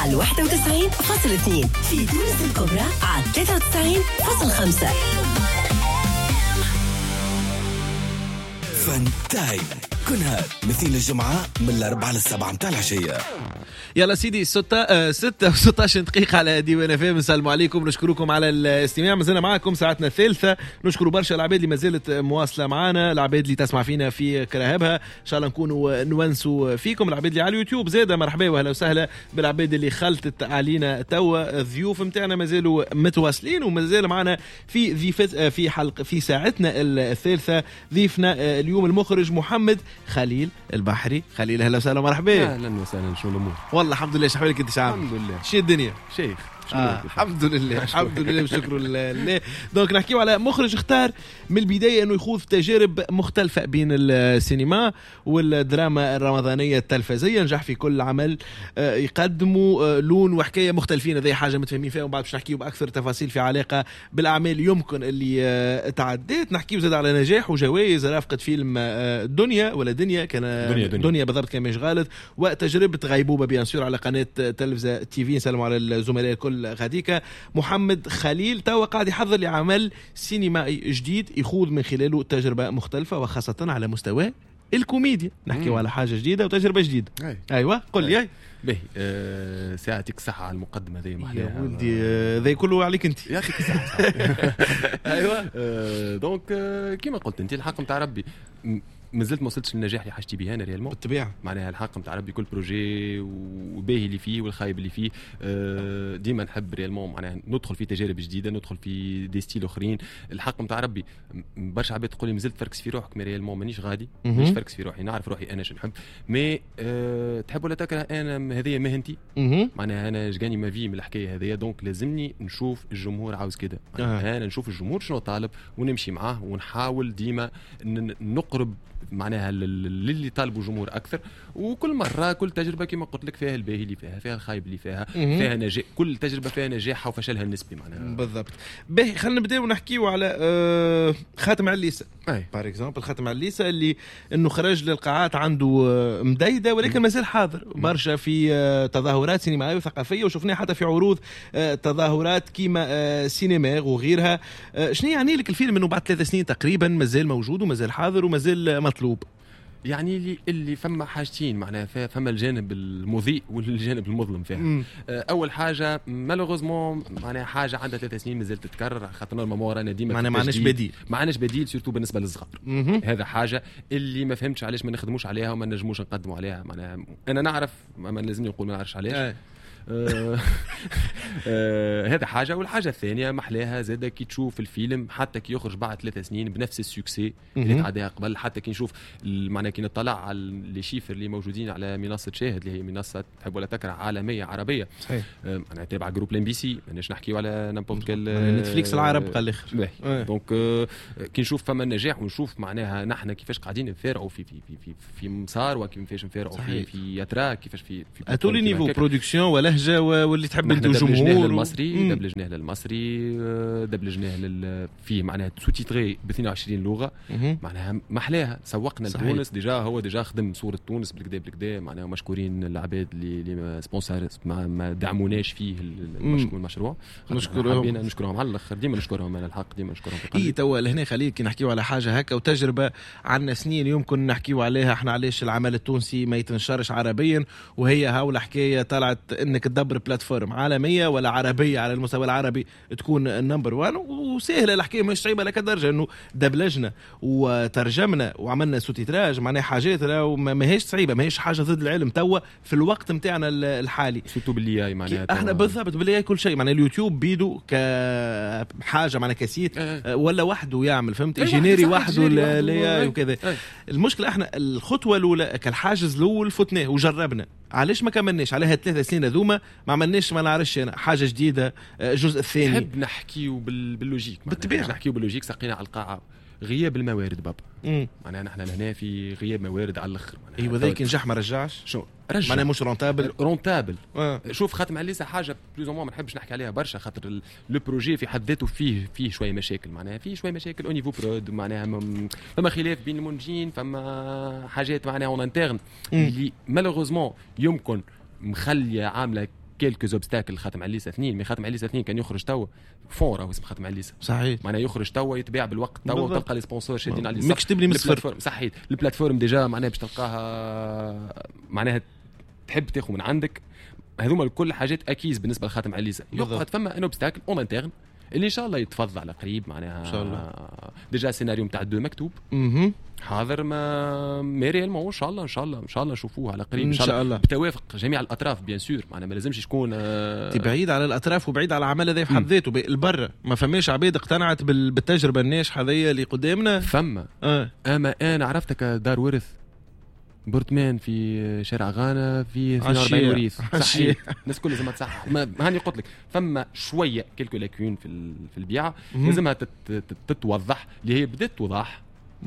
على 91.2 في تونس الكبرى على 93.5. فن تايم كل هاد مثل الجمعة من 4 ل7 متاع العشية. يلا سيدي 6:16 دقيقة على ديوان اف ام. السلام عليكم، نشكركم على الاستماع. مازلنا معكم ساعتنا الثالثة. نشكر برشا العباد اللي ما زالت مواصلة معنا، العباد اللي تسمع فينا في كراهبها، ان شاء الله نكونوا نونسوا فيكم. العباد اللي على اليوتيوب زادة مرحبا واهلا وسهلا بالعباد اللي خلطت علينا توا. الضيوف متاعنا مازالوا متواصلين ومازال معنا في حلقة في ساعتنا الثالثة. ضيفنا اليوم المخرج محمد خليل البحري. خليل اهلا وسهلا مرحبا. اهلا وسهلا، شو الامور؟ والله الحمد لله. شحوالك انت شعب؟ الحمد لله. شي الدنيا شيخ الحمد لله الحمد لله وشكر لله. دونك نحكيو على مخرج اختار من البداية انه يخوض تجارب مختلفة بين السينما والدراما الرمضانية التلفزية. نجح في كل عمل يقدموا لون وحكاية مختلفين. هذه حاجة متفاهمين فيها، وبعد باش نحكيو بأكثر تفاصيل في علاقة بالأعمال يمكن اللي تعديت. نحكيو زاد على نجاح وجوائز رافقة فيلم دنيا ولا دنيا كان دنيا بالضبط كان مش غلط، وتجربة غيبوبة بيان سور على قناة تلفزة تي في. نسلم على الزملاء الكل. غاديكا محمد خليل توا قاعد يحضر لعمل سينمائي جديد يخوض من خلاله تجربة مختلفة وخاصة على مستوى الكوميديا. نحكيو على حاجة جديدة وتجربة جديدة. أيوة قل لي. باهي ساعتك صحة على المقدمة ذي محلاها يا ولدي. ذي كله عليك انت. يعطيك الصحة. أيوة. دونك كيما قلت انت الحق متاع ربي مازلت ما وصلتش للنجاح اللي حاجتي بيه انا ريالمون بالطبيعه. معناها الحق نتاع ربي كل بروجي وباهي اللي فيه والخايب اللي فيه. ديما نحب ريالمون معناها ندخل في تجارب جديده، ندخل في دي ستيل اخرين. الحق نتاع ربي برشا عباد تقول لي مازلت فركس في روحك، مي ريالمون مانيش غادي، مانيش فركس في روحي، نعرف روحي انا شنو نحب. مي تحب ولا تكره انا هذه مهنتي. معناها انا جاني ما في من الحكايه هذه، دونك لازمني نشوف الجمهور عاوز كده. انا نشوف الجمهور شنو طالب ونمشي معاه ونحاول ديما نقرب معناها اللي طالبوا الجمهور اكثر. وكل مره كل تجربه كما قلت لك فيها الباهي اللي فيها الخايب اللي فيها نجاح. كل تجربه فيها نجاحها وفشلها النسبي معناها. بالضبط. باهي خلينا نبداو ونحكيو على خاتم عليسة بار اكزومبل. خاتم عليسة اللي انه خرج للقاعات عنده مديده ولكن مازال حاضر برشا في تظاهرات سينمائيه وثقافيه، وشفناه حتى في عروض تظاهرات كيما سينماغ وغيرها. شنو يعني لك الفيلم انه بعد 3 سنين تقريبا مازال موجود ومازال حاضر ومازال مطلوب؟ يعني اللي فما حاجتين معناها فما الجانب المضيء والجانب المظلم فيها. اول حاجه مالوغوزمون معناها حاجه عندها 3 سنين مازال تتكرر، خاطر الممور انا ديما ما معناش بديل سورتو بالنسبه للصغار. هذا حاجه اللي ما فهمتش علاش ما نخدموش عليها وما نجموش نقدموا عليها. معناها انا نعرف ما لازمني نقول ما نعرفش علاش. هذا حاجة. والحاجة الثانية محلاها زادة كي تشوف الفيلم حتى كي يخرج بعد 3 سنين بنفس السوكسي اللي تعديها قبل. حتى كي نشوف معناها كي نطلع على لي شيفر اللي موجودين على منصة شاهد اللي هي منصة تحب ولا تكره عالمية عربية. صحيح. أنا تابع جروب الام بي سي، ماناش نحكيو على نامبورت كال نتفليكس العرب قال الاخر. دونك كي نشوف فما النجاح ونشوف معناها نحن كيفاش قاعدين نفارقوا في مسار وكيفاش نفارقوا في اتراك كيفاش في اتولي نيفو برودكسيون ولا واللي تحب انت الجمهور المصري دبلجناه للمصري دبلجناه فيه معناها سو تيتري ب 22 لغه. معناها محلاها سوقنا لتونس ديجا خدم صوره تونس بالكدا معناها مشكورين العباد اللي سبونسر ما دعموناش فيه المشروع. نشكرهم على الاخر، ديما نشكرهم على الحق، ديما نشكرهم. توا لهنا خليك نحكيو على حاجه هكا وتجربه عنا سنين يمكن نحكيو عليها احنا علاش العمل التونسي ما يتنشرش عربيا، وهي هاول حكايه طلعت انك تدبر بلاتفورم عالميه ولا عربيه على المستوى العربي تكون النمبر 1. وسهله الحكايه مش صعيبه لك درجه انه دبلجنا وترجمنا وعملنا سوتيتراج معناها حاجات ما هيش صعيبه، ما هيش حاجه ضد العلم توا في الوقت نتاعنا الحالي. سوتو باللي معناها احنا بالضبط باللي كل شيء معناها اليوتيوب بيدو كحاجه معناها كاسيت ولا وحده يعمل فهمت انجينيري وحده وكذا. المشكله احنا الخطوه الاولى كالحاجز الاول فتناه وجربنا، علاش ما كملناش عليها 3 سنين ذوما ما عملناش ما نعرفش انا حاجه جديده. الجزء الثاني نحب نحكيو باللوجيك بالطبيعه، نحكيو باللوجيك. سقينا على القاعه غياب الموارد بابا. معناها نحن لهنا في غياب موارد على الاخر. ايوه ذاك نجح ما رجعش شو رجع معناها مش رونتابل. شوف خاتم عليسة حاجه بلوز ما نحبش نحكي عليها برشا، خاطر لو بروجي في حد ذاته فيه شويه مشاكل. معناها فيه شويه مشاكل او نيفو برود، معناها فما خلاف بين المنتجين، فما حاجات معناها اون انترن اللي مالوغوزمون يمكن مخليه عامله كيلكو زوبستاكل خاتم عليسة 2 مي خاتم عليسة 2 كان يخرج توا فون راهو اسم خاتم عليسة صحيح معناها يخرج توا يتباع بالوقت توا وتلقى لي سبونسور شادين عليه ماكش تبني من الصفر صحيح البلاتفورم ديجا معناها باش تلقاها معناها تحب تاخذ من عندك هذوما الكل حاجات اكيد بالنسبه لخاتم عليسة يقعد فما ان اوبستاكل اون انترن اللي ان شاء الله يتفضل على قريب معناها ان شاء الله ديجا السيناريو نتاع الدو مكتوب حاضر ما ريالمون ان شاء الله نشوفوه على قريب ان شاء الله بتوافق جميع الاطراف بيان سور معناها ما لازمش تكون بعيد على الاطراف وبعيد على العمل هذا في حد ذاته البر ما فماش عبيد اقتنعت بالتجربه الناجحه هذه اللي قدامنا فما اما انا عرفتك دار ورث بورتمان في شارع غانا في 42 وريث صحيح الناس كلها لازمها تصحح هاني قلت لك فما شويه كلكو لاكون في البيعه لازمها تتوضح اللي هي بدات توضح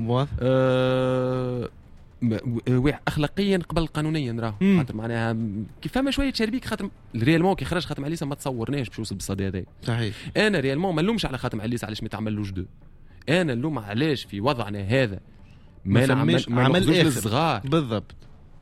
اخلاقيا قبل قانونيا راهو خاطر معناها كيف فما شويه شربيك خاطر ريالمون كي خرج خاتم عليسة ما تصورناش باش يوصل بالصدى هذا صحيح انا ريالمون ما نلومش على خاتم عليسة علاش ما تعملوش دو انا نلوم علاش في وضعنا هذا ما نعملش الصغار بالضبط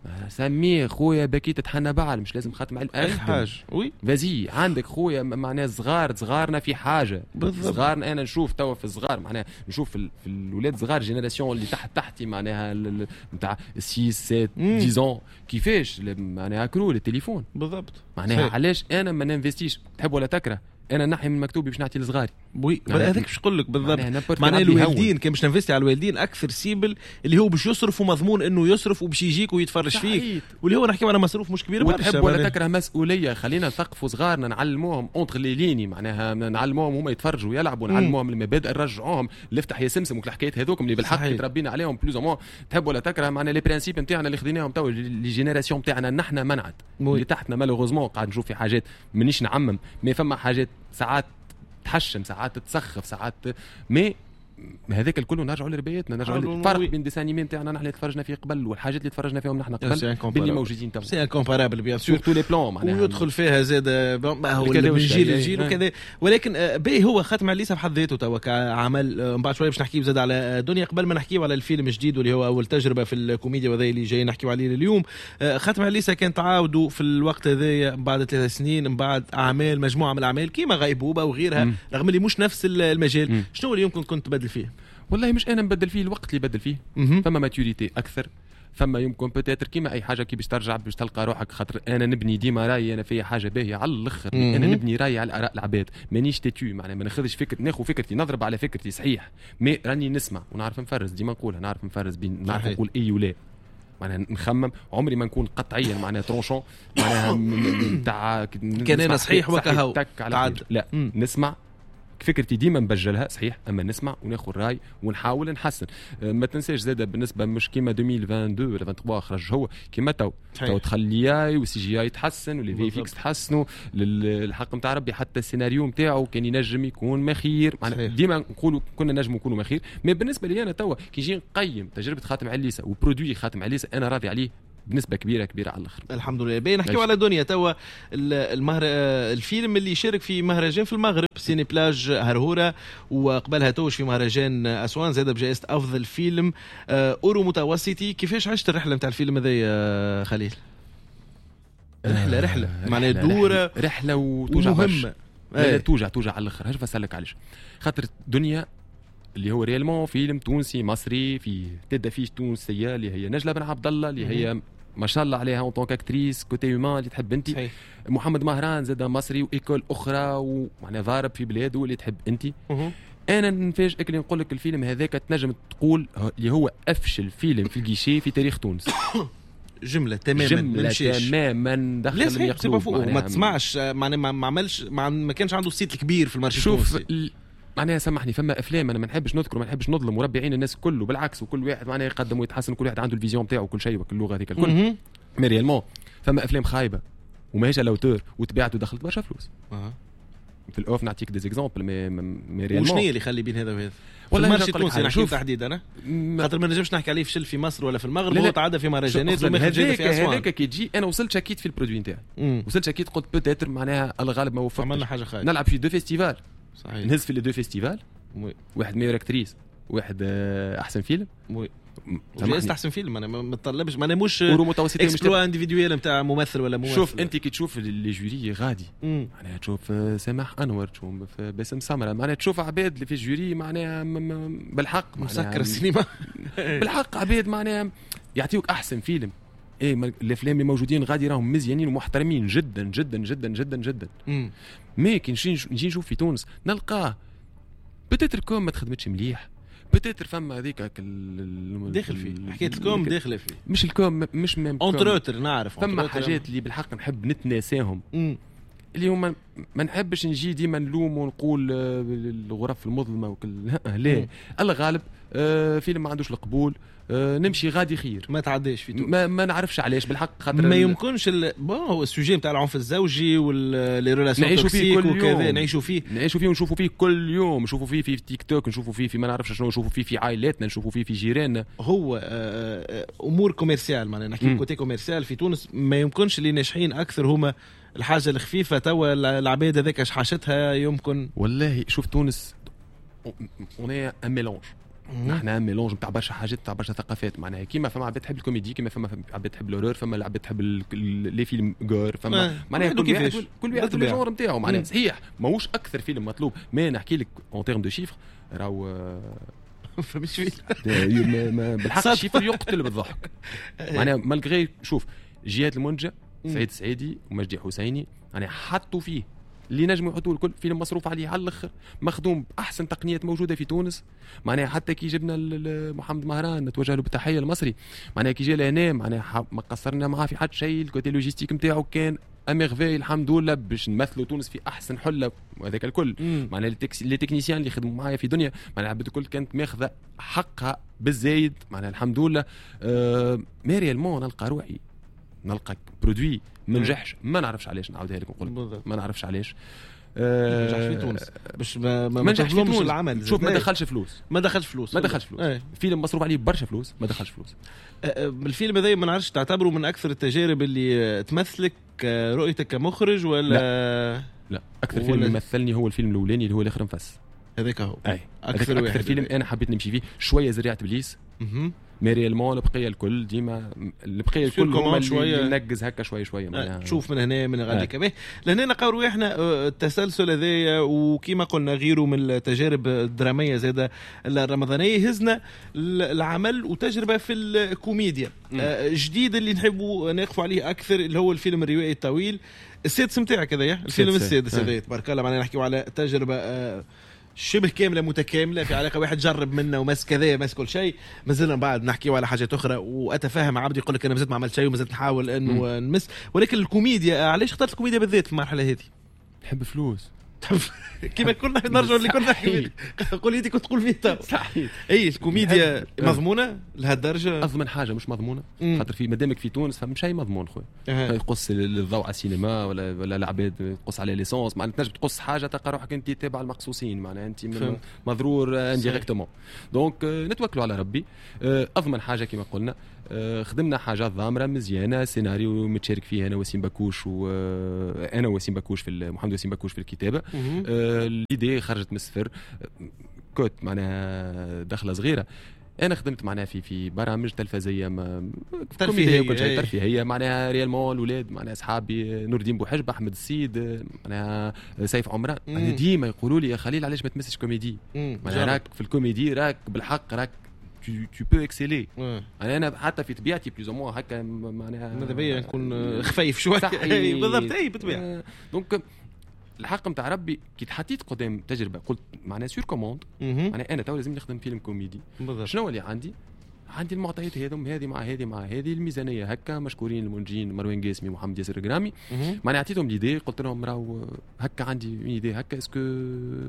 سميه خويا بكيت تحنى بعل مش لازم خاتم على اي حاجه وي فازي عندك خويا معناها صغارنا في حاجه بالضبط. صغارنا انا نشوف توا في الصغار معناها نشوف في الولاد صغار جينيراسيون اللي تحتي معناها نتاع 6 7 10 كيفاش معناها كرو التليفون بالضبط معناها علاش انا ما ننفستيش تحب ولا تكره انا نحي من مكتوبي باش نعطي لصغاري وي هذاك باش نقول لك بالضبط معناها الوالدين كان باش ننفستي على الوالدين اكثر سيبل اللي هو باش يصرف ومضمون انه يصرف وباش يجيك ويتفرج فيك واللي هو نحكي على مصروف مش كبير برشا تحب ولا تكره مسؤوليه خلينا نثقفوا صغارنا نعلموهم اونتر لي ليني معناها نعلموهم هما يتفرجوا ويلعبوا نعلموهم المبادئ نرجعوهم الافتح يا سمسم والحكايات هذوك اللي بالحق تربينا عليهم بلوز او تحب ولا تكره معناها لي برينسيپ نتاعنا اللي خديناهم تو لي جينيراسيون نتاعنا نحنا منعت اللي تحتنا مالوغوزمون قاعد نشوف في حاجات مانيش نعمم مي فما حاجات ساعات تحشم ساعات تسخف ساعات مي هذاك الكل نرجعوا لربايتنا نرجعوا الفرق بين ديسانيمي نتاعنا نحن اللي تفرجنا فيه قبل والحاجات اللي تفرجنا فيهم نحن قبل باللي موجودين تو سي انكومبارابل بيان سور تو لي بلان معناها ويدخل فيها زاد هو من جيل لجيل وكذا ولكن باهي هو خاتم عليسة بحد ذاته تو كعمل من بعد شويه باش نحكي زاد على دنيا قبل ما نحكيو على الفيلم الجديد واللي هو اول تجربه في الكوميديا وذا اللي جاي نحكيو عليه اليوم خاتم عليسة كان تعاودوا في الوقت هذايا بعد 3 سنين من بعد اعمال مجموعه من الاعمال كيما غيبوبه وغيرها رغم اللي مش نفس المجال شنو اللي يمكن كنت تبدل فيه والله مش انا نبدل فيه الوقت اللي بدل فيه فما ماتوريتي اكثر فما يمكن بتاتر كيما اي حاجه كي باش ترجع باش تلقى روحك خاطر انا نبني ديما رايي انا في حاجه باهيه على الاخر انا نبني رايي على اراء العباد مانيش تيتو معناها ما ناخذش فكره ناخذ فكرتي نضرب على فكرتي صحيح مي راني نسمع ونعرف نفرز ديما نقولها نعرف نفرز بين نعرف نقول اي ولا معناها نخمم عمري ما نكون قطعيا معناها ترونشون معناها نتاع كان انا صحيح وكهو لا نسمع فكرتي ديما نبجلها صحيح اما نسمع وناخذ الراي ونحاول نحسن ما تنساش زاده بالنسبه مش كيما 2022 ولا 23 خرج هو كيما تو تخلي وسي جي اي تحسن ولي في فيكس تحسنوا الحق نتاع ربي حتى السيناريو نتاعو كان ينجم يكون مخير ديما نقولوا كنا نجم نكونوا مخير مي بالنسبه لي انا توا كي نجي نقيم تجربه خاتم عليسة وبرودوي خاتم عليسة انا راضي عليه بنسبة كبيرة على الآخر الحمد لله. باين نحكيو على دنيا توا الفيلم اللي شارك في مهرجان في المغرب سيني بلاج هرهورة وقبلها توش في مهرجان أسوان زاد بجائزة أفضل فيلم أورو متوسطي. كيفاش عشت الرحلة متاع الفيلم هذا يا خليل؟ رحلة معناها دورة رحلة وتوجع مهمة توجع على الآخر. هاش بسألك علاش خاطر دنيا اللي هو ريالمون فيلم تونسي مصري في تد فيش تونسية اللي هي نجلة بن عبد الله اللي هي ما شاء الله عليها اون طونك اكتريس كوتي هيومان اللي تحب انت صحيح. محمد مهران زاد مصري وايكول اخرى ومعناها ضارب في بلاده اللي تحب انت. انا نفاجئك اللي نقول لك الفيلم هذاك تنجم تقول اللي هو افشل فيلم في الجيشي في تاريخ تونس. جملة تماما دخل المخلوق ما تسمعش ما عملش ما كانش عنده الصيت الكبير في المارشي التونسي. معناها سامحني فما افلام انا ما نحبش نذكر ما نحبش نظلم وربي يعين الناس كله بالعكس وكل واحد معناها يقدم ويتحسن كل واحد عنده الفيزيون نتاعو وكل شيء وكل اللغه هذيك الكل مي ريالمون فما افلام خايبه وماهيش الاوتور وتباعت ودخلت برشا فلوس في الاوف نعطيك دي زيكزامبل مي ريالمون وشنو اللي يخلي بين هذا وهذا والله المارشي التونسي نحكي تحديدا خاطر ما نجمش نحكي عليه فشل في مصر ولا في المغرب هو تعدى في مهرجانات وما جاي في اسوان. هذاك كي تجي انا وصلت شكيت في البرودوي نتاعي وصلت شكيت قلت بوتيتر معناها الغالب ما وفقش عملنا حاجه خايبه نلعب في دو فيستيفال صحيح نهز في لي دو فيستيفال واحد ميور اكتريس واحد احسن فيلم جائزة أحسن فيلم. أنا ما متطلبش، ما أنا مش متوسطين إكسبلوا انديفيدويل نتاع ممثل ولا ممثل. شوف أنت كي تشوف لي جوري غادي معناها تشوف سامح أنور، تشوف باسم سمرة، معناها تشوف عباد اللي في الجوري معناها بالحق مسكر السينما بالحق عباد معناها يعطيوك أحسن فيلم. ايه الافلام اللي موجودين غادي راهم مزيانين ومحترمين جدا جدا جدا جدا جدا. ما كي نجي نشوف في تونس نلقاه بتتر كوم ما تخدمتش مليح، بتتر فما هذيك داخل فيه حكايه الكوم داخله فيه، مش الكوم مش اونتروتر نعرف فما حاجات اللي بالحق نحب نتناساهم اللي هما ما نحبش نجي ديما نلوم ونقول الغرف المظلمه وكل لا الغالب فيلم ما عندوش القبول نمشي غادي خير ما تعديش في تونس. ما نعرفش علاش بالحق خاطر ما يمكنش هو السوجي نتاع العنف الزوجي واللي ريلاسيون توكسيك وكذا نعيشوا فيه ونشوفوا فيه كل يوم، نشوفوا فيه في تيك توك، نشوفوا فيه في ما نعرفش شنو، نشوفوا فيه في عائلاتنا، نشوفوا فيه في جيراننا. هو امور كوميرسيال معناها نحكي كوتي كوميرسيال في تونس ما يمكنش اللي ناجحين اكثر هما الحاجه الخفيفه توا العباد هذاك شحاشتها يمكن. والله شوف تونس اون ان ميلونج، نحن ميلونج نتاع برشا حاجات نتاع برشا ثقافات معناها كيما فما عباد تحب الكوميدي، كيما فما عباد تحب الهورور، فما عباد تحب لي فيلم غور، فما معناها كل واحد الجونر نتاعو معناها صحيح ماهوش اكثر فيلم مطلوب. ما نحكي لك اون تيرم دو شيفر راهو فمش فيه بالحق الشيفر يقتل بالضحك معناها مالغري. شوف جهاد المنجة، سعيد السعيدي ومجدي حسيني يعني حطوا فيه اللي نجموا يحطوا الكل، فيلم مصروف عليه على الاخر، مخدوم باحسن تقنيات موجوده في تونس معناها. حتى كي جبنا محمد مهران نتوجه له بالتحيه المصري معناها، كي جا لهنا معناها ما قصرنا معاه في حد شيء، الكوتي لوجيستيك نتاعو كان اميرفي الحمد لله باش نمثلوا تونس في احسن حله وهذاك الكل معناها. لي تكنيسيان اللي خدموا معايا في دنيا معناها العباد الكل كانت ماخذه حقها بالزايد معناها الحمد لله. ماريالمون نلقى روحي نلقى برودوي ما نجحش، ما نعرفش علاش، نعاودها لك نقول ما نعرفش علاش ما نجحش في تونس باش ما تظلمش العمل. شوف ما دخلش فلوس فيلم مصروف عليه برشا فلوس ما دخلش فلوس. الفيلم هذا ما نعرفش تعتبره من اكثر التجارب اللي تمثلك رؤيتك كمخرج ولا لا اكثر فيلم يمثلني هو الفيلم الاولاني اللي هو الاخر نفس هذاك هو اكثر فيلم انا حبيت نمشي فيه شويه زريعه ابليس ماريالمون البقيه الكل ديما البقيه الكل هما شويه ننقز هكا شويه تشوف من هنا من غادي كباه لهنا نقاو احنا التسلسل هذايا وكيما قلنا غيره من التجارب الدراميه زاده الرمضانيه هزنا العمل وتجربه في الكوميديا جديد اللي نحبوا نقفوا عليه اكثر اللي هو الفيلم الروائي الطويل السادس نتاعك هذايا الفيلم السادس هذايا تبارك الله معناها نحكيو على تجربه شبه كامله متكامله في علاقه واحد جرب منا ومس كذا مس كل شيء. مازلنا بعد نحكيو على حاجات اخرى واتفاهم عبد يقول لك انا مازلت ما عملت شيء ومازلت نحاول انه نمس، ولكن الكوميديا علاش اخترت الكوميديا بالذات في المرحله هذه؟ نحب فلوس كيما كنا نرجع اللي كنا نحكي قول لي كنت تقول فيه صحيح. اي الكوميديا مضمونه لهالدرجه؟ اضمن حاجه مش مضمونه خاطر في مادامك في تونس فمش شيء مضمون خويا يقص الضوء على السينما ولا العباد تقص على ليسونس معناتها تنجم تقص حاجه تلقى روحك انت تابع المقصوصين معناها انت مضرور انديريكتومون. دونك نتوكلوا على ربي. اضمن حاجه كما قلنا خدمنا حاجات ضامره مزيانه سيناريو متشارك فيه انا وسيم باكوش وانا وسيم باكوش في محمد وسيم باكوش في الكتابه. الإيدي خرجت من الصفر كوت معناها دخله صغيره. انا خدمت معناها في برامج تلفزيه ترفيهيه وكل شيء ترفيهيه معناها ريالمون الاولاد معناها اصحابي نور الدين بوحجبه احمد السيد معناها سيف عمران ديما يقولوا لي يا خليل علاش ما تمسش كوميدي معناها راك في الكوميدي راك بالحق راك tu peux exceller. انا حتى في طبيعتي بلوز مو هكا معناها ماذا بيا نكون خفيف شويه بالضبط اي بالطبيعه. دونك الحق نتاع ربي كي تحطيت قدام تجربه قلت معناها سور كوموند معناها انا تو لازم نخدم فيلم كوميدي. شنو اللي عندي المعطيات هذم هذه مع هذه الميزانيه هكا مشكورين المنجين مروان قاسمي محمد ياسر القرامي معناها عطيتهم ليدي قلت لهم راهو هكا عندي ايدي هكا اسكو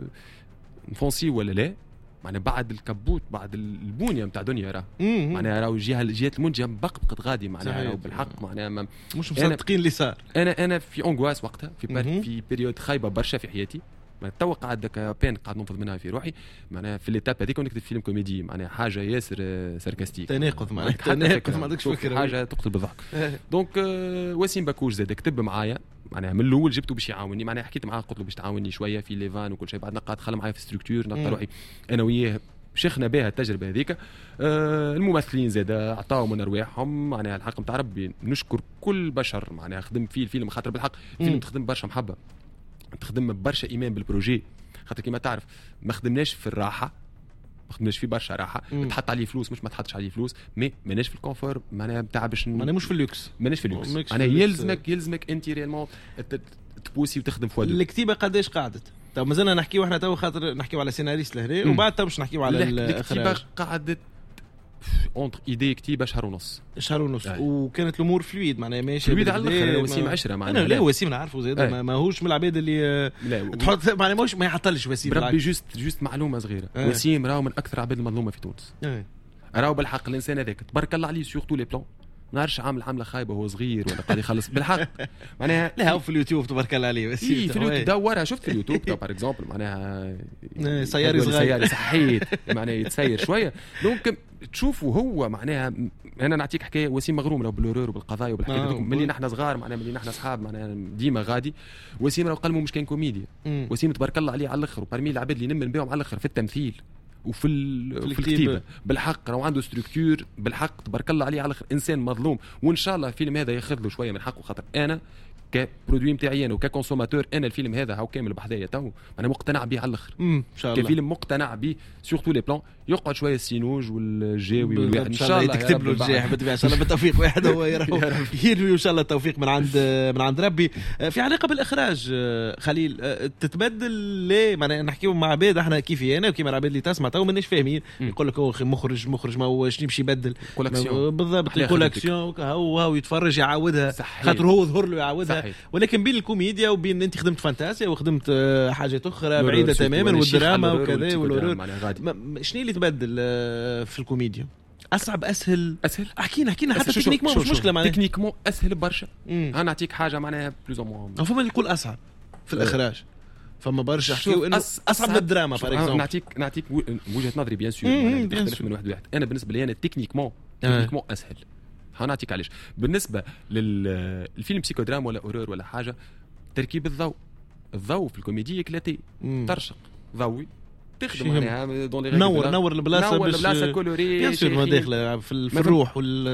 نفونسي ولا لا معناها بعد الكبوت بعد البنيه نتاع دنيا راه معناها راهو جهات المنجيه بقبقت غادي معناها راهو بالحق معناها مش مصدقين اللي صار. انا في اونغواس وقتها في بيريود خايبه برشا في حياتي تو قاعد بين قاعد ننفض منها في روحي معناها في ليتاب هذيك ونكتب فيلم كوميدي معناها حاجه ياسر ساركاستيك تناقض معناها ما عندكش فكره حاجه تقتل بالضحك. دونك وسيم باكوش زاد كتب معايا معناها من الاول جبته باش يعاونني معناها حكيت معاه قلت له باش تعاوني شويه في ليفان وكل شيء بعد نقعد خلى معايا في ستركتور نلقى روحي انا وياه شيخنا بها التجربه هذيك. الممثلين زاد عطاو من ارواحهم، معناها الحق نتاع ربي نشكر كل بشر معناها خدم فيه الفيلم، خاطر بالحق الفيلم تخدم برشا محبه، تخدم برشا ايمان بالبروجي، خاطر كيما تعرف ما خدمناش في الراحه، ما خدمناش فيه برشا راحه، تحط عليه فلوس مش ما تحطش عليه فلوس، مي ماناش في الكونفور معناها نتاع باش معناها مش في اللوكس، ماناش في اللوكس، معناها يلزمك انت ريالمون تبوسي وتخدم فوا. الكتيبه قداش قعدت؟ تو مازلنا نحكيو احنا تو خاطر نحكيو على سيناريست لهنا، وبعد تو باش نحكيو على الكتيبه قعدت اونتر ايدي كتيبه شهر ونص وكانت الامور فلويد معناها ماشي فلويد على الاخر. وسيم عشرة معناها لا وسيم نعرفه زاد ماهوش من العباد اللي تحط معناها ماهوش ما يعطلش وسيم بربي جوست معلومه صغيره. وسيم راهو من اكثر العباد المظلومه في تونس. راهو بالحق الانسان هذاك تبارك الله عليه سورتو لي بلان، ما نعرفش عامل حمله خايبه وهو صغير ولا قاعد يخلص بالحق معناها. لا في اليوتيوب تبارك الله عليه بس في اليوتيوب دورها، شفت في اليوتيوب تو بار اكزومبل معناها سياري صغير صحيت معناها يتسير شويه. دونك تشوفوا هو معناها انا نعطيك حكايه. وسيم مغروم لو بالورور وبالقضايا وبالحكايه هذيك ملي نحن صغار معناها ملي نحن اصحاب معناها ديما غادي. وسيم راهو قلمه مش كان كوميديا. وسيم تبارك الله عليه على الاخر، وبرمي العباد اللي نمن بهم على الاخر في التمثيل وفي الكتيبه بالحق. راهو عنده ستركتور بالحق تبارك الله عليه على الاخر، انسان مظلوم. وان شاء الله الفيلم هذا ياخذ له شويه من حقه، خاطر انا كبرودوي نتاعي انا وككونسوماتور انا الفيلم هذا هاو كامل بحذايا تو انا مقتنع به على الاخر ان شاء الله. كفيلم مقتنع به سورتو لي بلان. يقعد شويه السينوج والجاوي والواحد ان شاء الله تكتب له الجاح بالطبيعه ان شاء الله بالتوفيق واحد هو يروي ان شاء الله التوفيق من عند ربي. في علاقه بالاخراج خليل تتبدل ليه معناها نحكيو مع عباد احنا كيف انا وكيما العباد اللي تسمع تو ماناش فاهمين يقول لك هو مخرج ما هو شنو يمشي يبدل بالضبط الكولكسيون هو يتفرج يعاودها خاطر هو ظهر له يعاودها. ولكن بين الكوميديا وبين انت خدمت فانتازيا وخدمت حاجات اخرى بعيده تماما والدراما وكذا والورور، شنو اللي تبدل في الكوميديا؟ اصعب اسهل احكينا حتى تكنيكمون مش مشكله معناها تكنيكمون اسهل برشا. انا نعطيك حاجه معناها بلوز او موان فما اللي يقول اصعب في الاخراج، فما برشا حكيو انه اصعب من الدراما بار اكزومبل. نعطيك وجهه نظري بيان سور تختلف من واحد لواحد. انا بالنسبه لي انا تكنيكمون اسهل. هنعطيك علاش. بالنسبه للفيلم بسيكو دراما ولا اورور ولا حاجه، تركيب الضوء في الكوميديا كلاتي ترشق ضوي تخدم معناها دون لي نور البلاصه كولوري بيان سور ما داخله في الروح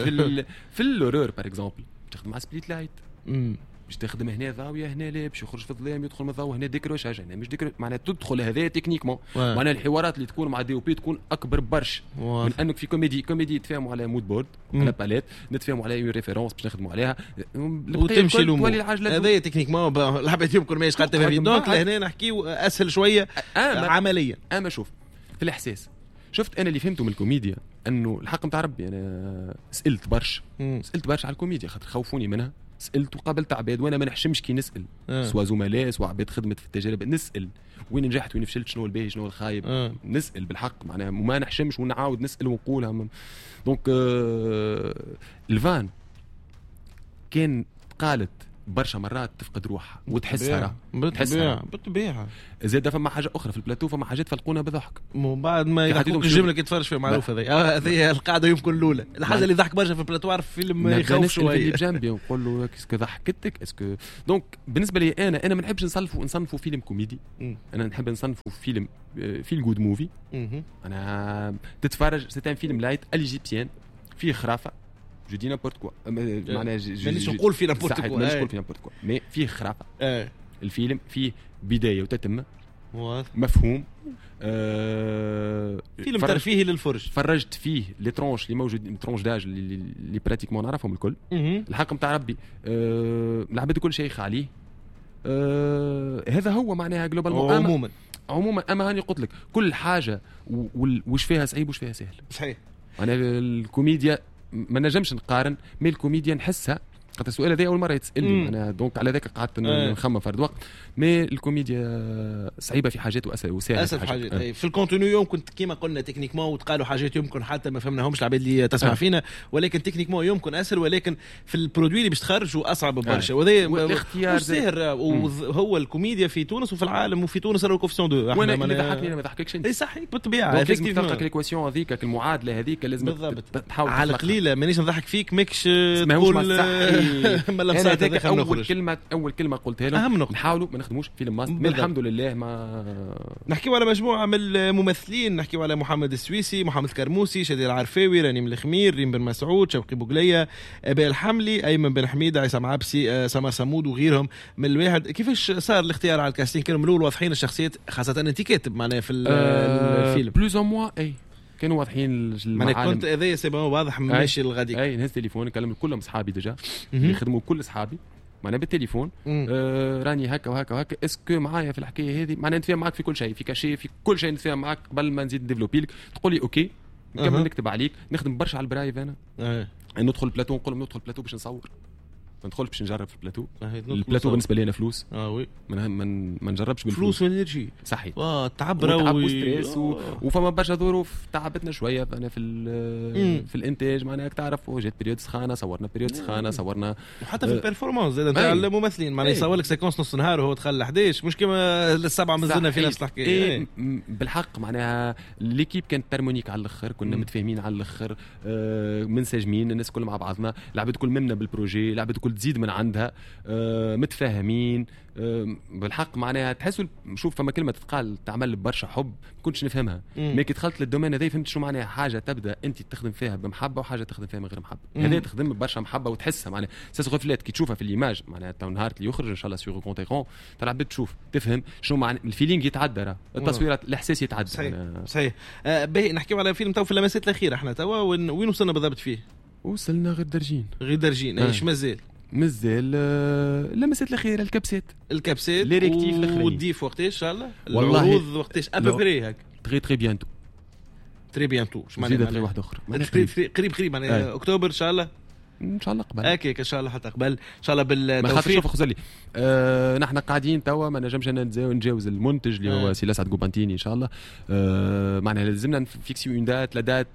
في الاورور بار اكزومبل تخدم مع سبليت لايت باش تخدم هنا ضاويه هنا لا باش يخرج في الظلام يدخل من الضوء هنا ديكروشاج هنا مش ديكروش معناها تدخل هذا تكنيكمون. معناها الحوارات اللي تكون مع دي او بي تكون اكبر برش من انك في كوميدي تفهموا على مود بورد على باليت نتفهموا على ريفيرونس باش نخدموا عليها وتمشي الامور. هذا تكنيكمون الحبات يمكن ماهيش قاعده تفهم. دونك لهنا نحكيو اسهل شويه عمليا. اما شوف في الاحساس شفت انا اللي فهمته من الكوميديا انه الحق نتاع ربي انا سالت برشا على الكوميديا خاطر خوفوني منها. سألت وقابلت عباد وانا ما نحشمش كي نسال سواء زملاء سواء عباد خدمت في التجارب نسال وين نجحت وين فشلت شنو الباهي شنو الخايب نسال بالحق معناها وما نحشمش ونعاود نسال ونقولها. دونك الفان كان قالت برشا مرات تفقد روحها وتحسها بالطبيعه. زاد فما حاجه اخرى في البلاتو فما حاجات فلقونا بضحك من بعد ما يحطوك الجمله كي تفرج فيها معروف. هذه القاعده يمكن الاولى الحاجه اللي ضحك برشا في البلاتو عارف فيلم يخوف شويه اللي بجنبي نقول له اسكو ضحكتك اسكو. دونك بالنسبه لي انا ما نحبش نصنفوا فيلم كوميدي. انا نحب نصنفوا فيلم جود موفي. انا تتفرج سيتان فيلم لايت اليجيبسيان فيه خرافه جو دي نابورت كوا معناها مانيش نقول في نابورت كوا مانيش نقول في نابورت كوا مي فيه خرافه. الفيلم فيه بدايه وتتمه مفهوم. فيلم ترفيهي للفرج. فرجت فيه لي ترونش اللي موجود ترونش داج اللي براتيكمون نعرفهم الكل. الحق نتاع ربي العباد كل شيخ عليه. هذا هو معناها جلوبال عموما اما هاني قلت لك كل حاجه وش فيها صعيب وش فيها سهل. صحيح. انا الكوميديا ما نجمش نقارن مي الكوميديا نحسها خاطر السؤال هذا اول مره يتسالني انا دونك على ذاك قعدت نخمم فرد وقت. مي الكوميديا صعيبه في حاجات وسهله في حاجات. في الكونتينيو يمكن كيما قلنا تكنيكمون وتقالوا حاجات يمكن حتى ما فهمناهمش العباد اللي تسمع فينا ولكن تكنيكمون يمكن اسهل ولكن في البرودوي اللي باش تخرجوا اصعب برشا. وهذا اختيار سهل. وهو الكوميديا في تونس وفي العالم وفي تونس راهو كوفيسيون 2 وانا اللي ضحكني ما ضحككش انت. اي صح بالطبيعه لازم تلقى الكويسيون هذيك المعادله هذيك لازم تحاول على قليله مانيش نضحك فيك ماكش تقول ما لمسات هذاك اول كلمه قلتها لهم نحاولوا ما نخدموش فيلم ماست الحمد لله. ما نحكيو على مجموعه من الممثلين، نحكيو على محمد السويسي، محمد كرموسي، شادي العرفاوي، رنيم الخمير، ريم بن مسعود، شوقي بوغليه، ابي الحملي، ايمن بن حميده، عصام عبسي، سمر سمود وغيرهم من الواحد. كيفاش صار الاختيار على الكاستين؟ كانوا من الاول واضحين الشخصيات، خاصه انت كاتب معناها في الفيلم بلوز او موا اي كانوا واضحين المعالم. كنت هذايا سي واضح ماشي الغادي. اي نهز تليفون نكلم كلهم اصحابي ديجا يخدموا كل اصحابي معنا بالتليفون. راني هكا وهكا وهكا، اسكو معايا في الحكايه هذه؟ معناها نتفاهم معاك في كل شيء، في كاشي، في كل شيء نتفاهم معاك قبل ما نزيد ديفلوبي لك. تقول لي اوكي نكمل نكتب عليك. نخدم برشا على البرايف انا. ندخل بلاتو، نقول لهم ندخل بلاتو باش نصور، ما ندخلش باش نجرب في البلاتو. البلاتو بالنسبه لي فلوس. وي ما نجربش بالفلوس والانرجي. صحيح. تعب وستريس وفما برشا ظروف تعبتنا شويه. انا في الانتاج معناها تعرف جات بريود سخانه، صورنا بريود سخانه، صورنا وحتى في البيرفورمانس زاد نتاع الممثلين معناها يصور لك سيكونس نص نهار وهو دخل 11 مش كيما السبعه مازلنا في نفس الحكايه. بالحق معناها ليكيب كانت ترمونيك على الاخر، كنا متفاهمين على الاخر، منسجمين الناس كل مع بعضنا، لعبت كل منا بالبروجي، لعبت كل تزيد من عندها، متفاهمين. بالحق معناها تحسوا شوف فما كلمه تتقال تعمل برشا حب ما كنتش نفهمها، ما كي دخلت للدومين هذا فهمت شو معناها حاجه تبدا انت تخدم فيها بمحبه وحاجه تخدم فيها من غير محبه. هذا تخدم برشا محبه وتحسها معناها ساس غفلات كي تشوفها في الايماج معناها تو نهار اللي يخرج ان شاء الله سيغ كونتيكون تلعب تشوف تفهم شنو معنى الفيلينغ يتعدى، التصويرات الاحساس يتعدى. صحيح. باهي نحكيو على فيلم تو في اللمسات الاخيره احنا توا وين وصلنا بالضبط فيه؟ وصلنا غير درجين ايش مازال لمسات الاخيره الكبسات لي ريكتيف الاخرين والديف وقتاش ان شاء الله العروض وقتاش ابري هك تري بيانتو اش معناها واحده اخرى قريب معناها اكتوبر ان شاء الله قبل هكاك ان شاء الله حتى قبل ان شاء الله بالتوفيق. شوف خزلي نحن قاعدين توا ما نجمش نجاوز المنتج اللي هو سي لاسعد قوبانتيني ان شاء الله. معناها لازمنا نفيكسيو اون دات لا دات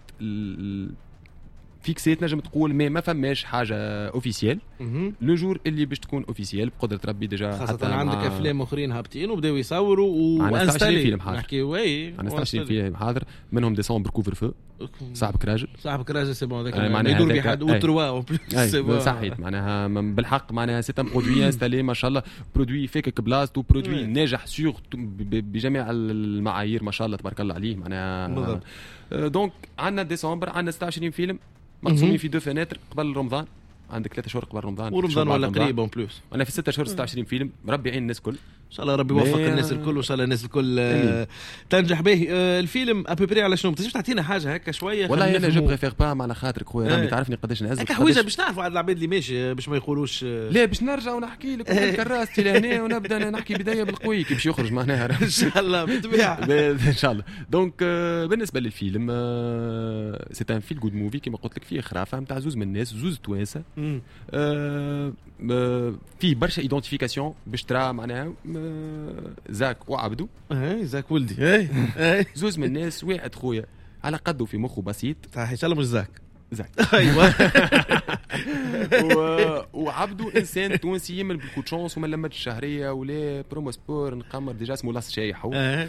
فيكسيت نجم تقول ما فماش حاجه اوفيسيال. لو جور اللي باش تكون اوفيسيال بقدره ربي ديجا حتى عندك افلام اخرين هابطين وبداو يصوروا وانستالي فيلم حاضر. نحكي وي انا 16 فيلم حاضر منهم ديسمبر كوفر فو صاحبك راجل سي بون هذاك يدور بحد وتروا صحيح معناها بالحق معناها سي ان برودوي انستالي ما شاء الله برودوي فيك بلاصتو برودوي ناجح سيغ بجميع المعايير ما شاء الله تبارك الله عليه معناها. دونك عندنا ديسمبر عندنا 26 فيلم مقسومين في دو فناتر قبل رمضان. عندك 3 شهور قبل رمضان ورمضان ولا قريب اون بلوس. انا في 6 شهور 26 فيلم. ربي يعين الناس كل ان شاء الله ربي يوفق الناس الكل وان شاء الله الناس الكل تنجح به. الفيلم ابري على شنو تنجم تعطينا حاجه هكا شويه؟ والله انا جو بريفير با على خاطرك خويا ربي تعرفني قداش نعزك حوايج باش نعرفوا على العباد اللي ماشي باش ما يقولوش لا باش نرجع ونحكي لك كراستي لهنا ونبدا نحكي بدايه بالقوي كي باش يخرج معناها ان شاء الله بالطبيعه ان شاء الله. دونك بالنسبه للفيلم سي ان فيل جود موفي كيما قلت لك فيه خرافه نتاع زوز من الناس زوز توانسه فيه برشا ايدنتيفيكاسيون باش ترى معناها زاك وعبدو زاك ولدي زوز من الناس واحد خويا على قده في مخه بسيط صحيح ان شاء الله مش زاك ايوه وعبدو انسان تونسي يمل بالكوتشونس وما لمتش الشهريه ولا برومو سبور نقمر ديجا اسمه لاس شايح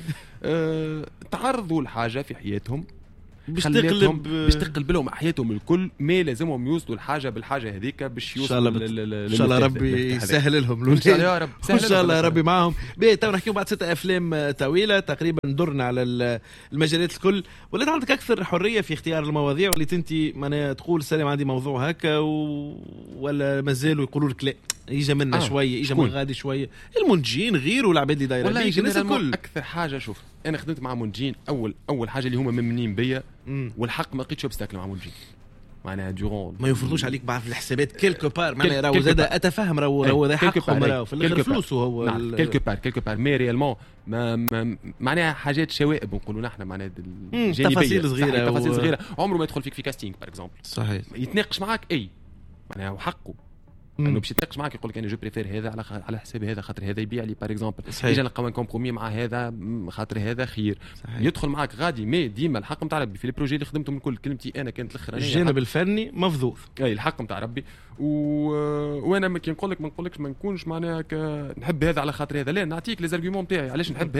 تعرضوا لحاجه في حياتهم باش تقلب لهم حياتهم الكل ما لازمهم يوصلوا الحاجه بالحاجه هذيك باش يوصلوا ان شاء الله ربي يسهل لهم ان شاء الله يا رب ان شاء الله ربي معهم. تو نحكيو بعد 6 افلام طويله تقريبا درنا على المجالات الكل. ولات عندك اكثر حريه في اختيار المواضيع وليت انت معناها تقول سلام عندي موضوع هكا ولا مازالوا يقولوا لك لا يجي منا شويه يجي من غادي شويه المنتجين غير والعباد اللي دايره والله الناس الكل اكثر حاجه. شوف انا خدمت مع منتجين اول حاجه اللي هما ممنين بيا والحق ما لقيتش اوبستاكل مع منتجين معناها دورون ما يفرضوش عليك بعض الحسابات كيلكو بار معناها راهو زاد اتفهم راهو ذا حقهم راهو في الاخر فلوسه هو كيلكو بار مي ريالمون معناها حاجات شوائب نقولوا نحن معناها جانبيه تفاصيل صغيره عمره ما يدخل فيك في كاستينغ بار اكزومبل صحيح يتناقش معاك معناها وحقه انه باش يتناقش معاك يقول لك انا جو بريفير هذا على حساب هذا خاطر هذا يبيع لي بار اكزومبل يجي نلقاو كومبرومي مع هذا خاطر هذا خير صحيح. يدخل معاك غادي مي ديما الحق نتاع ربي في لي بروجي اللي خدمتهم الكل كلمتي انا كانت الاخرانيه الجانب الفني مفضوض الحق نتاع ربي وانا كي نقول لك ما نقولكش ما نكونش معناها نحب هذا على خاطر هذا لا نعطيك لي زارغيومون نتاعي علاش نحب هذا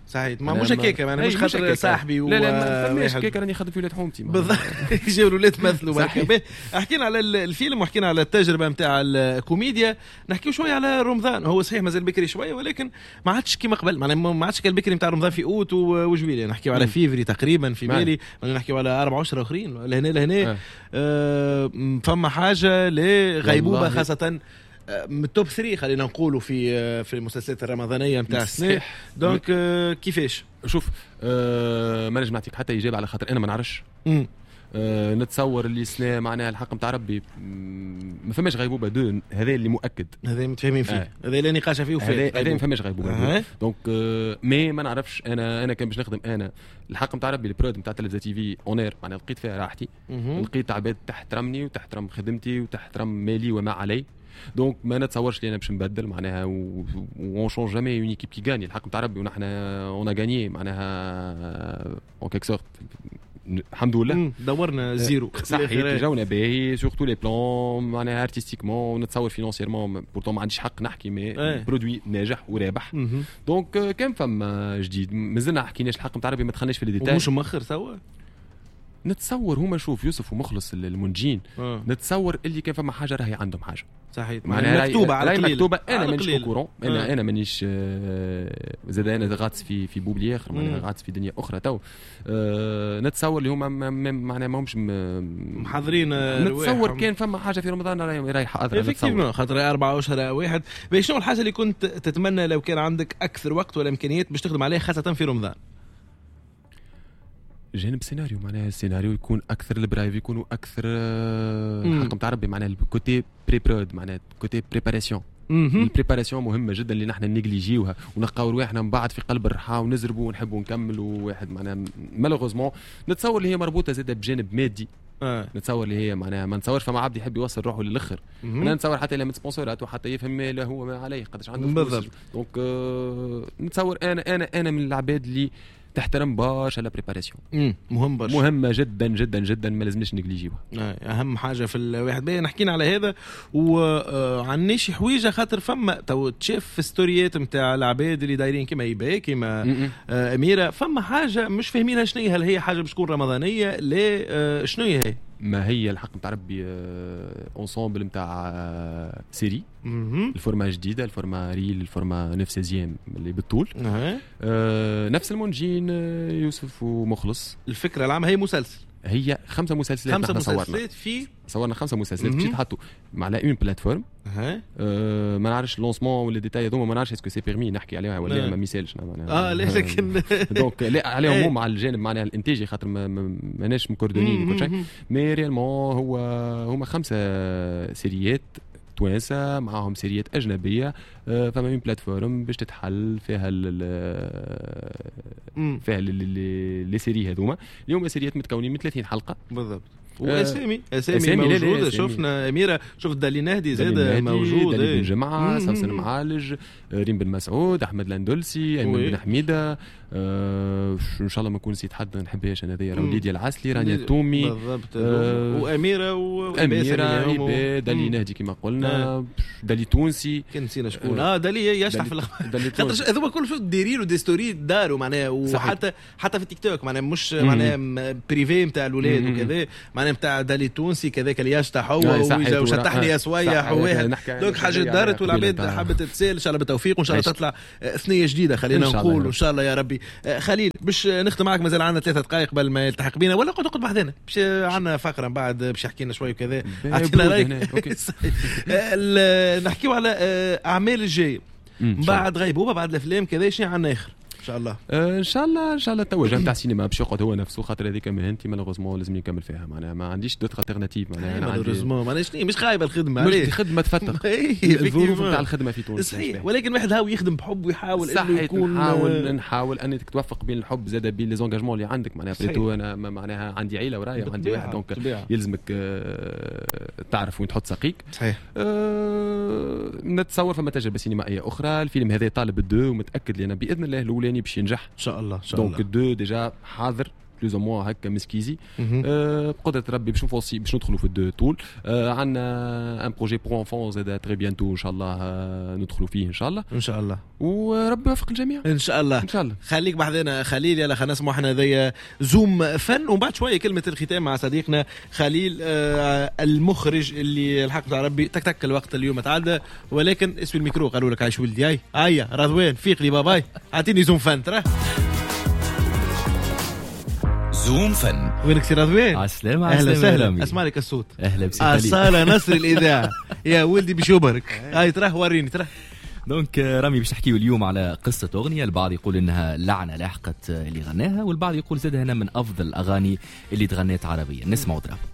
صحيح ما مش هكاك يعني مش خاطر صاحبي لا ما فماش هكاك راني خاطر في ولاد حومتي بالضبط يجيو الولاد مثلوا بركه. حكينا على الفيلم وحكينا على التجربه نتاع الكوميديا، نحكيو شويه على رمضان. هو صحيح مازال بكري شويه ولكن ما عادش كيما قبل، معناها ما عادش كالبكري نتاع رمضان في اوت وجويليا، نحكيو على فيفري تقريبا في بالي، نحكيو على 4 اشهر اخرين لهنا فما حاجه لغيبوبه خاصه من التوب 3 خلينا نقولوا في المسلسلات الرمضانيه نتاع السنه. دونك كيفاش شوف ما نجم نعطيك حتى اجابه على خاطر انا ما نعرفش. نتصور اللي سنة معناها الحق نتاع ربي ما فماش غيبوبه دو، هذا اللي مؤكد، هذا متفاهمين فيه، هذا اللي نقاش فيه وفيه، هذا ما فماش غيبوبه. دونك ما نعرفش. انا كان باش نخدم انا الحق نتاع ربي البرود نتاع تلفزه تي في اونير، معناها لقيت فيها راحتي، لقيت عباد تحترمني وتحترم خدمتي وتحترم مالي وما علي. دونك ما نتصورش لي انا باش نبدل معناها اون شونج جامي اون ايكيب كي غاني الحق نتاع ربي، ونحن اون غاني معناها اون كيك سورت الحمد لله دورنا زيرو صحيح، جاونا باهي سورتو لي بلان معناها ارتستيكمون، ونتصور فينانسيرمون بورتون ما عنديش حق نحكي مي برودوي ناجح ورابح. دونك كان فما جديد مازلنا حكيناش الحق نتاع ربي، ما دخلناش في الديتاي ومش مؤخر سوا. نتصور هما شوف يوسف ومخلص المنجين نتصور اللي كان فما حاجه راهي عندهم حاجه صحيح مكتوبه على مكتوبه. انا مانيش كورون، انا مانيش زاد انا غاطس في بوبلي اخر معناها غاطس في دنيا اخرى تو. نتصور اللي هما معناها ماهمش محضرين. نتصور كان فما حاجه في رمضان رايحه اثر نتصور خاطر 4 اشهر واحد. شنو الحاجه اللي كنت تتمنى لو كان عندك اكثر وقت ولا امكانيات باش تخدم عليها خاصه في رمضان؟ جانب سيناريو، معناها السيناريو يكون اكثر، البرايف يكونوا اكثر حق نتاع ربي، معناها الكوتي بريبرود معناها كوتي بريباراسيون. البريباراسيون مهمه جدا اللي نحن نيجليجيوها ونلقاو رواحنا من بعد في قلب الرحى ونزربوا ونحبوا نكملوا واحد معناها مالوغوزمون. نتصور اللي هي مربوطه زاده بجانب مادي. نتصور اللي هي معناها ما نتصورش فما عبد يحب يوصل روحه للاخر. انا نتصور حتى لما سبونسورات وحتى يفهم له هو ما عليه قداش عنده بالضبط. دونك نتصور انا من العباد اللي تحترم برشا لا بريباراسيون. مهم برشا، مهمه جدا جدا جدا، ما لازمناش نجليجيوها. اهم حاجه في الواحد. بين حكينا على هذا وعن شي حويجه خاطر فما تو تشاف في ستوريات نتاع العباد اللي دايرين كيما يباي كيما اميره، فما حاجه مش فاهمينها شنو هي. هل هي حاجه باش تكون رمضانيه؟ لا شنو هي؟ ما هي الحق نتاع ربي اونسومبل نتاع سيري الفورما جديده، الفورما ريل، الفورما 9 اللي بالطول. نفس المنجين يوسف ومخلص. الفكره العامه هي مسلسل، هي 5 مسلسلات. 5 مسلسلات صورنا 5 مسلسلات باش يتحطوا على اون بلاتفورم. ما نعرفش اللونسمون ولا ديتاي هذوما، ما نعرفش اسكو سي بيرمي نحكي عليها ولا ما ميسالش معناها. لكن دونك لا عليهم هم على الجانب معناها الانتاجي خاطر ماناش مكوردونين وكل شيء. مي ريالمون هما 5 سيريات توانسه معاهم سيريات اجنبيه. فما من بلاتفورم باش تتحل فيها فيها لي سيري هذوما. اليوم سيريات متكونين من 30 حلقه بالضبط. واسامي موجوده. شفنا اميره، شفت دالي نهدي زاد موجود، دالي بن جمعه، سمسن معالج، ريم بن مسعود، احمد الاندلسي، ايمن بن حميده. ان شاء الله ما نكون نسيت حد نحبهاش انا هذيا، ليديا العسلي، رانيا التومي بالضبط، واميره واميره دالي نهدي كما قلنا، دالي تونسي كان نسينا شكون. دالي يشرح في خاطر هذوما كل شو دايرين دي ستوري داروا معناها، وحتى في التيك توك معناها مش معناها بريفي نتاع الاولاد وكذا، معناها نتاع دالي تونسي كذاك اللي يشطح هو وشطحني يا سويح وواحد. دونك حاجه دارت والعباد حبت تتسال. ان شاء الله بالتوفيق، وان شاء الله تطلع ثنيه جديده خلينا نقول ان شاء الله يا ربي. خليل باش نختم معك، مازال عندنا 3 دقائق قبل ما يلتحق بينا، ولا قعد بحذنا باش عندنا فقره من بعد باش يحكي لنا شوي وكذا. اعطينا رايك. نحكيو على اعمال الجايه بعد غيبوبه بعد الافلام كذا، شنو عندنا اخر ان شاء الله؟ ان شاء الله التوجه نتاع السينما باش يقعد هو نفسه، خاطر هذيك مهنتي مالوغوزمون لازم نكمل فيها. معناها ما عنديش دوت التيرناتيف. معناها انا مالوغوزمون ماناش مش خايبه الخدمه عليه، الخدمه تفتق الظروف نتاع الخدمه في تونس صحيح. ولكن واحد هاو يخدم بحب ويحاول انه يكون نحاول انك توفق بين الحب زاد بين لي زونجاجمون اللي عندك. معناها بريتو انا معناها عندي عيله ورايا وعندي واحد، دونك يلزمك تعرف وين تحط ساقيك صحيح. نتصور فما تجربه سينمائيه اخرى. الفيلم هذا طالب الدو، ومتاكد لي انا باذن الله الاولاني باش ينجح ان شاء الله. دونك الدو ديجا حاضر بلوز موا هكا مسكيزي بقدره ربي باش نفوسي باش ندخلوا في الدو طول. عندنا ان بروجي بور انفون زاد تري بيانتو ان شاء الله ندخلوا فيه ان شاء الله ان شاء الله، وربي يوفق الجميع ان شاء الله. ان شاء الله. خليك بحذنا خليل، يلا خلينا نسمعوا احنا ذي زوم فن، ومن بعد شويه كلمه الختام مع صديقنا خليل المخرج اللي الحق تاع ربي تك الوقت اليوم تعدى، ولكن اسم الميكرو قالوا لك عايش ولدي هيا رضوان فيق لي باباي اعطيني زوم فن ترى. زوم فن. وينك سي رضوان؟ عالسلامة. اهلا وسهلا. رامي. اسمع لك الصوت. اهلا بسيك أصالة نصر الاذاعه يا ولدي بشوبرك. هاي تراه وريني تراه. دونك رامي باش نحكيو اليوم على قصة أغنية، البعض يقول إنها لعنة لاحقت اللي غناها، والبعض يقول زادها هنا من أفضل الأغاني اللي تغنيت عربيا. نسمعوا دراب.